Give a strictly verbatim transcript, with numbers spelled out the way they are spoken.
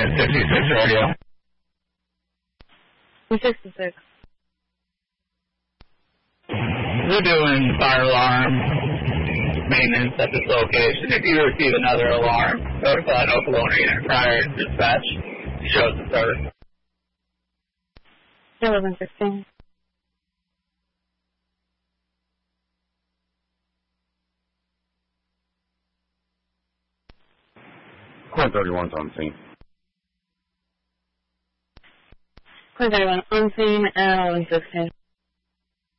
fifty-six radio. sixty-six. We're doing fire alarm maintenance at this location. If you receive another alarm, notify an Oklahoma unit prior to dispatch. Shows the service. eleven sixteen. Quinn thirty-one's on scene. Quinn thirty-one on scene at eleven sixteen.